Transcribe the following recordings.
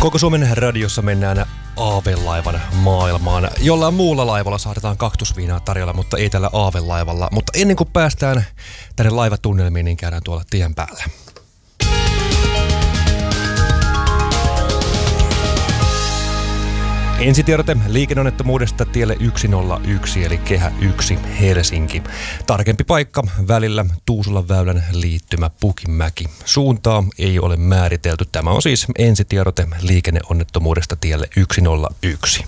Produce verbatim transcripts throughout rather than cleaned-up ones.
Koko Suomen radiossa mennään aavelaivan maailmaan. Jollain muulla laivalla saadaan kaktusviinaa tarjolla, mutta ei tällä aavelaivalla. Mutta ennen kuin päästään tänne laivatunnelmiin, niin käydään tuolla tien päällä. Ensitiedote liikenneonnettomuudesta tielle yksi nolla yksi eli Kehä yksi Helsinki. Tarkempi paikka välillä Tuusulan väylän liittymä Pukinmäki. Suuntaa ei ole määritelty. Tämä on siis ensitiedote liikenneonnettomuudesta tielle yksi nolla yksi.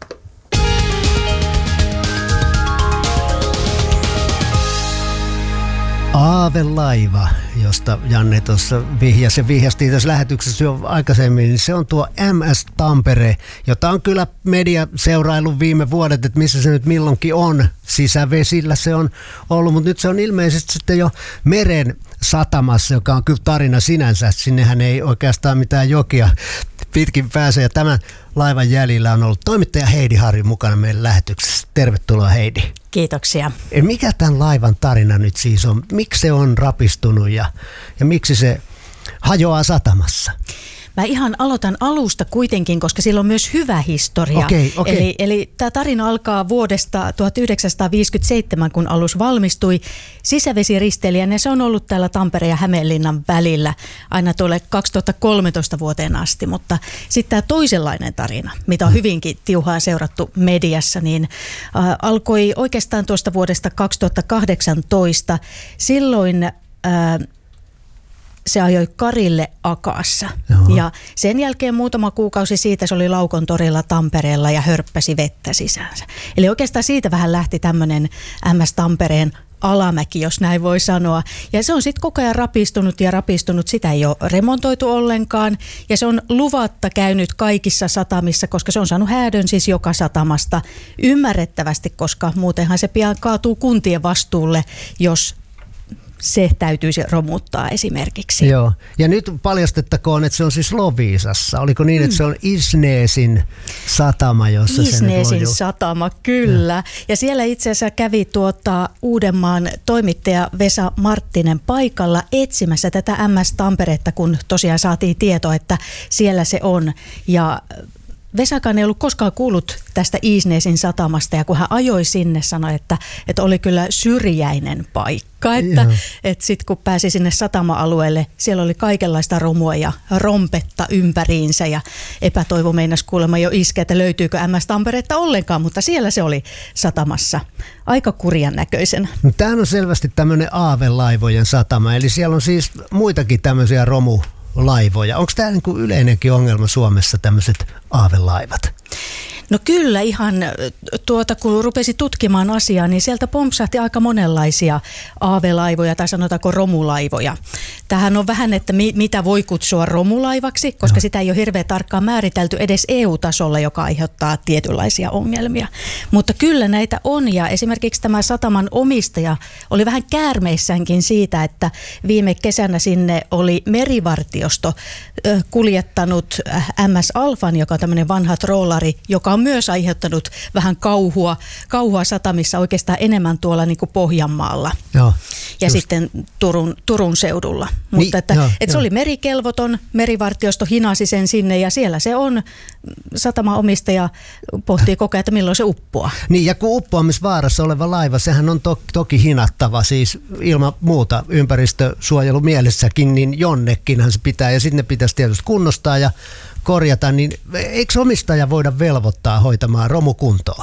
Aavelaiva, josta Janne tuossa vihjasi ja vihjasti tässä lähetyksessä jo aikaisemmin, niin se on tuo M S Tampere, jota on kyllä media seuraillut viime vuodet, että missä se nyt milloinkin on. Sisävesillä se on ollut, mutta nyt se on ilmeisesti sitten jo meren satamassa, joka on kyllä tarina sinänsä. Sinnehän ei oikeastaan mitään jokia pitkin pääse, ja tämän laivan jäljillä on ollut toimittaja Heidi Harju mukana meidän lähetyksessä. Tervetuloa, Heidi. Kiitoksia. Mikä tämän laivan tarina nyt siis on? Miksi se on rapistunut ja, ja miksi se hajoaa satamassa? Mä ihan aloitan alusta kuitenkin, koska sillä on myös hyvä historia. Okay, okay. Eli, eli tämä tarina alkaa vuodesta tuhatyhdeksänsataaviisikymmentäseitsemän, kun alus valmistui sisävesiristeilijänä. Se on ollut täällä Tampereen ja Hämeenlinnan välillä aina tuolle kaksituhattakolmetoista vuoteen asti. Mutta sitten tämä toisenlainen tarina, mitä on hyvinkin tiuhaan seurattu mediassa, niin äh, alkoi oikeastaan tuosta vuodesta kaksituhattakahdeksantoista. Silloin Äh, se ajoi Karille Akaassa. Joo. Ja sen jälkeen muutama kuukausi siitä se oli Laukon torilla Tampereella ja hörppäsi vettä sisäänsä. Eli oikeastaan siitä vähän lähti tämmöinen M S Tampereen alamäki, jos näin voi sanoa. Ja se on sitten koko ajan rapistunut ja rapistunut. Sitä ei ole remontoitu ollenkaan. Ja se on luvatta käynyt kaikissa satamissa, koska se on saanut häädön siis joka satamasta ymmärrettävästi, koska muutenhan se pian kaatuu kuntien vastuulle, jos se täytyisi romuttaa esimerkiksi. Joo. Ja nyt paljastettakoon, että se on siis Loviisassa. Oliko niin, että se on Isneesin satama, jossa Isneesin se nyt satama, kyllä. Ja. ja siellä itse asiassa kävi tuota Uudenmaan toimittaja Vesa Marttinen paikalla etsimässä tätä M S Tamperetta, kun tosiaan saatiin tieto, että siellä se on. Ja Vesakaan ei ollut koskaan kuullut tästä Isneesin satamasta, ja kun hän ajoi sinne, sanoi, että, että oli kyllä syrjäinen paikka. Että, että sitten kun pääsi sinne satama-alueelle, siellä oli kaikenlaista romua ja rompetta ympäriinsä, ja epätoivo meinasi kuulemma jo iskeä, että löytyykö M S Tamperetta ollenkaan, mutta siellä se oli satamassa aika kurjan näköisen. Tämähän on selvästi tämmöinen aavelaivojen satama, eli siellä on siis muitakin tämmöisiä romu laivoja. Onko tämä niin kuin yleinenkin ongelma Suomessa, tämmöiset aavelaivat? No kyllä ihan, tuota, kun rupesi tutkimaan asiaa, niin sieltä pompsahti aika monenlaisia aavelaivoja tai sanotaanko romulaivoja. Tämähän on vähän, että mi- mitä voi kutsua romulaivaksi, koska no. sitä ei ole hirveän tarkkaan määritelty edes E U-tasolla, joka aiheuttaa tietynlaisia ongelmia. Mutta kyllä näitä on, ja esimerkiksi tämä sataman omistaja oli vähän käärmeissäänkin siitä, että viime kesänä sinne oli merivartiosto kuljettanut M S Alfan, joka on tämmöinen vanha troolari, joka on myös aiheuttanut vähän kauhua, kauhua satamissa oikeastaan enemmän tuolla niin kuin Pohjanmaalla joo, ja just. sitten Turun, Turun seudulla. Mutta niin, että, joo, että se joo. oli merikelvoton, merivartiosto hinasi sen sinne ja siellä se on. Satamaomistaja pohtii koko ajan, että milloin se uppoaa. Niin, ja kun uppoamisvaarassa oleva laiva, sehän on to- toki hinattava, siis ilman muuta ympäristösuojelu mielessäkin, niin jonnekinhan se pitää, ja sitten ne pitäisi tietysti kunnostaa ja korjata, niin eikö omistaja voida velvoittaa hoitamaan romukuntoon?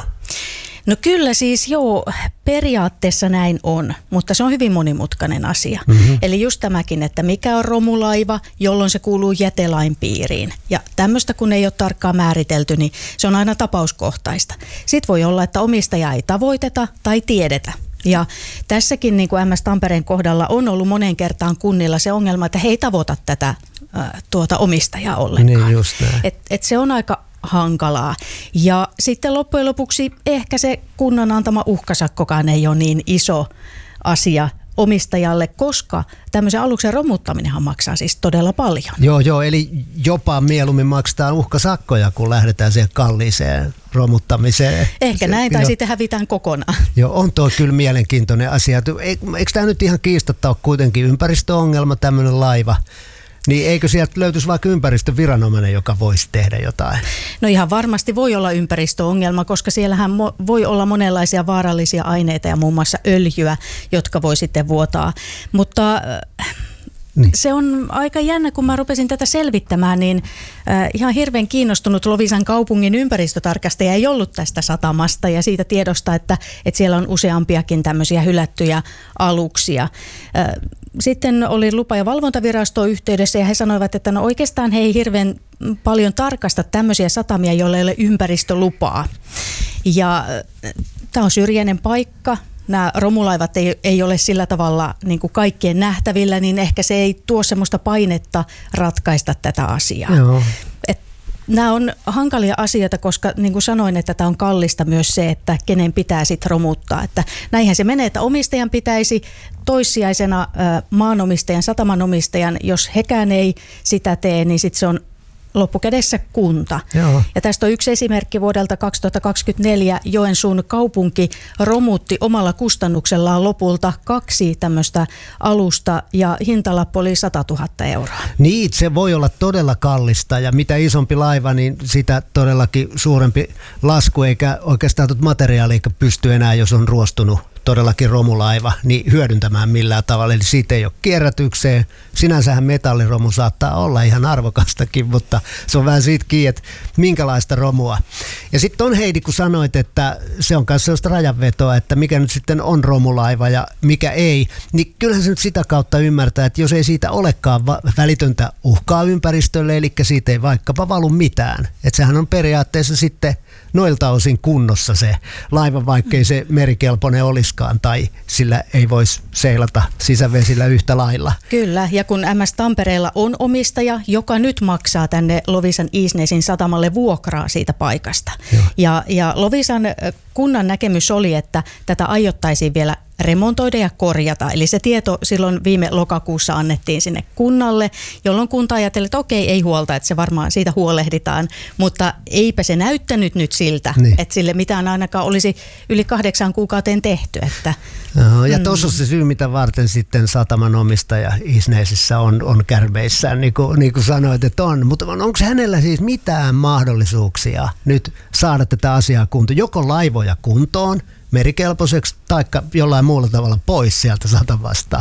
No kyllä siis joo, periaatteessa näin on, mutta se on hyvin monimutkainen asia. Mm-hmm. Eli just tämäkin, että mikä on romulaiva, jolloin se kuuluu jätelain piiriin. Ja tämmöistä kun ei ole tarkkaan määritelty, niin se on aina tapauskohtaista. Sitten voi olla, että omistaja ei tavoiteta tai tiedetä. Ja tässäkin niin kuin M S Tampereen kohdalla on ollut moneen kertaan kunnilla se ongelma, että he ei tavoita tätä ää, tuota omistajaa ollenkaan. Niin just näin. Et, et se on aika hankalaa. Ja sitten loppujen lopuksi ehkä se kunnan antama uhkasakkokaan ei ole niin iso asia omistajalle, koska tämmöisen aluksen romuttaminenhan maksaa siis todella paljon. Joo, joo, eli jopa mieluummin maksetaan uhkasakkoja, kun lähdetään siihen kalliiseen romuttamiseen. Ehkä se, näin, tai jo, sitten hävitään kokonaan. Joo, on tuo kyllä mielenkiintoinen asia. Eikö tämä nyt ihan kiistatta ole kuitenkin ympäristöongelma, tämmöinen laiva? Niin eikö sieltä löytyisi vaikka ympäristöviranomainen, joka voisi tehdä jotain? No ihan varmasti voi olla ympäristöongelma, koska siellähän mo- voi olla monenlaisia vaarallisia aineita ja muun muassa öljyä, jotka voi sitten vuotaa. Mutta niin. Se on aika jännä, kun mä rupesin tätä selvittämään, niin äh, ihan hirveän kiinnostunut Loviisan kaupungin ympäristötarkastaja ei ollut tästä satamasta ja siitä tiedosta, että, että siellä on useampiakin tämmöisiä hylättyjä aluksia. Äh, Sitten oli lupa- ja valvontavirasto yhteydessä ja he sanoivat, että no oikeastaan he ei hirveän paljon tarkasta tämmöisiä satamia, joilla ei ole ympäristölupaa. Ja tämä on syrjäinen paikka. Nämä romulaivat ei, ei ole sillä tavalla niin kuin kaikkien nähtävillä, niin ehkä se ei tuo semmoista painetta ratkaista tätä asiaa. Joo. Et nämä on hankalia asioita, koska niin kuin sanoin, että tämä on kallista myös se, että kenen pitää sitten romuttaa. Että näinhän se menee, että omistajan pitäisi toissijaisena maanomistajan, satamanomistajan, jos hekään ei sitä tee, niin sitten se on loppukädessä kunta. Joo. Ja tästä on yksi esimerkki vuodelta kaksituhattakaksikymmentäneljä. Joensuun kaupunki romutti omalla kustannuksellaan lopulta kaksi tämmöistä alusta ja hintalappu oli satatuhatta euroa. Niin, se voi olla todella kallista ja mitä isompi laiva, niin sitä todellakin suurempi lasku eikä oikeastaan tuota materiaalia pysty enää, jos on ruostunut todellakin romulaiva, niin hyödyntämään millään tavalla. Eli siitä ei ole kierrätykseen. Sinänsähän metalliromu saattaa olla ihan arvokastakin, mutta se on vähän siitä kiinni, että minkälaista romua. Ja sitten on Heidi, kun sanoit, että se on myös sellaista rajanvetoa, että mikä nyt sitten on romulaiva ja mikä ei, niin kyllähän se nyt sitä kautta ymmärtää, että jos ei siitä olekaan va- välitöntä uhkaa ympäristölle, eli siitä ei vaikkapa valu mitään. Että sehän on periaatteessa sitten noilta osin kunnossa se laiva, vaikkei se merikelpoinen olisikaan tai sillä ei voisi seilata sisävesillä yhtä lailla. Kyllä, ja kun M S Tampereella on omistaja, joka nyt maksaa tänne Loviisan Iisnesin satamalle vuokraa siitä paikasta. Ja, ja Loviisan kunnan näkemys oli, että tätä aiottaisiin vielä remontoida ja korjata. Eli se tieto silloin viime lokakuussa annettiin sinne kunnalle, jolloin kunta ajatteli, että okei, ei huolta, että se varmaan siitä huolehditaan, mutta eipä se näyttänyt nyt siltä, niin. Että sille mitään ainakaan olisi yli kahdeksan kuukauteen tehty. Että, Joo, ja tuossa on se syy, mitä varten sitten sataman omistaja Iisneisissä on, on kärmeissään, niin kuin, niin kuin sanoit, että on. Mutta onko hänellä siis mitään mahdollisuuksia nyt saada tätä asiaa kuntoon, joko laivoja kuntoon, merikelpoiseksi tai jollain muulla tavalla pois sieltä satamasta?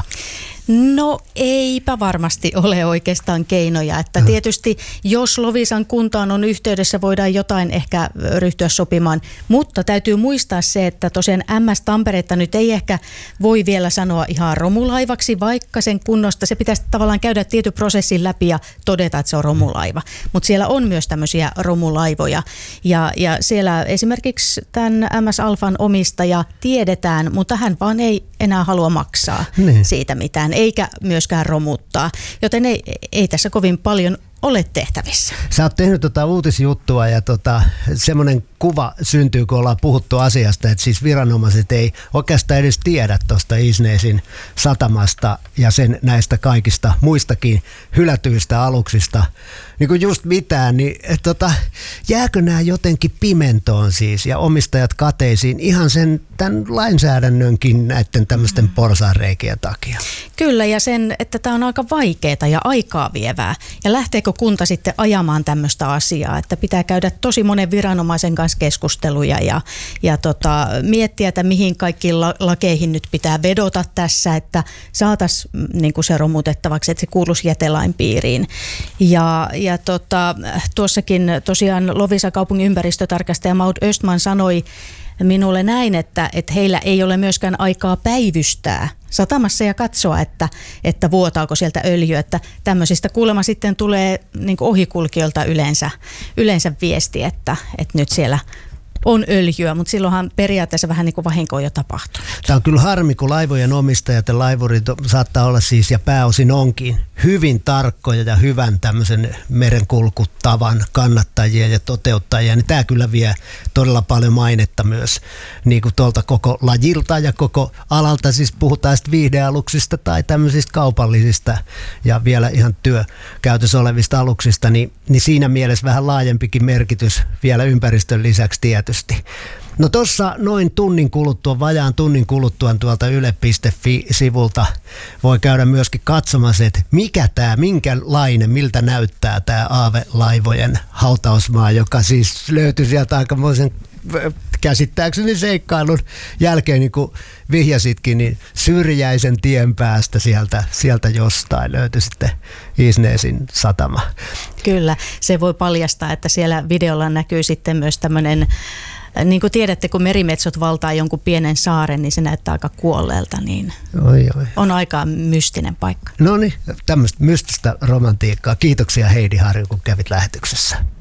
No eipä varmasti ole oikeastaan keinoja, että tietysti jos Loviisan kuntaan on yhteydessä, voidaan jotain ehkä ryhtyä sopimaan, mutta täytyy muistaa se, että tosiaan M S Tampereetta nyt ei ehkä voi vielä sanoa ihan romulaivaksi, vaikka sen kunnosta, se pitäisi tavallaan käydä tietyn prosessin läpi ja todeta, että se on romulaiva, mutta siellä on myös tämmöisiä romulaivoja ja, ja siellä esimerkiksi tämän M S Alfan omistaja tiedetään, mutta hän vaan ei enää halua maksaa niin. siitä mitään, eikä myöskään romuttaa, joten ei, ei tässä kovin paljon ole tehtävissä. Sä oot tehnyt tota uutisjuttua ja tota, semmoinen kuva syntyy, kun ollaan puhuttu asiasta, että siis viranomaiset ei oikeastaan edes tiedä tuosta Iisnesin satamasta ja sen näistä kaikista muistakin hylätyistä aluksista niin kuin just mitään, niin tota, jääkö nämä jotenkin pimentoon siis ja omistajat kateisiin ihan sen tämän lainsäädännönkin näiden tämmöisten porsaanreikien takia? Kyllä, ja sen, että tämä on aika vaikeaa ja aikaa vievää. Ja lähteekö kunta sitten ajamaan tämmöistä asiaa, että pitää käydä tosi monen viranomaisen kanssa keskusteluja ja, ja tota, miettiä, että mihin kaikkiin lakeihin nyt pitää vedota tässä, että saataisiin niin kuin se romutettavaksi, että se kuuluisi jätelain piiriin. Ja, ja tota, tuossakin tosiaan Loviisan kaupungin ympäristötarkastaja Maud Östman sanoi minulle näin, että, että heillä ei ole myöskään aikaa päivystää satamassa ja katsoa, että, että vuotaako sieltä öljyä, että tämmöisistä kuulemma sitten tulee niin kuin ohikulkijoilta yleensä, yleensä viesti, että, että nyt siellä on öljyä, mutta silloinhan periaatteessa vähän niin kuin vahinko on jo tapahtunut. Tämä on kyllä harmi, kun laivojen omistajat ja laivurit saattaa olla siis, ja pääosin onkin, hyvin tarkkoja ja hyvän tämmöisen merenkulkutavan kannattajia ja toteuttajia, niin tämä kyllä vie todella paljon mainetta myös niin kuin tuolta koko lajilta ja koko alalta, siis puhutaan sitten viihdealuksista tai tämmöisistä kaupallisista ja vielä ihan työkäytössä olevista aluksista, niin, niin siinä mielessä vähän laajempikin merkitys vielä ympäristön lisäksi tietysti. No tuossa noin tunnin kuluttua, vajaan tunnin kuluttua tuolta yle piste fi-sivulta voi käydä myöskin katsomassa, että mikä tämä, minkälainen, miltä näyttää tämä Aave-laivojen hautausmaa, joka siis löytyi sieltä aikamoisen käsittääkseni seikkailun jälkeen, niin kuin vihjasitkin, niin Syrjäisen tien päästä sieltä, sieltä jostain löytyi sitten Isneesin satama. Kyllä, se voi paljastaa, että siellä videolla näkyy sitten myös tämmöinen, niin kuin tiedätte, kun merimetsot valtaa jonkun pienen saaren, niin se näyttää aika kuolleelta, niin oi, oi. On aika mystinen paikka. No niin, tämmöistä mystistä romantiikkaa. Kiitoksia Heidi Harju, kun kävit lähetyksessä.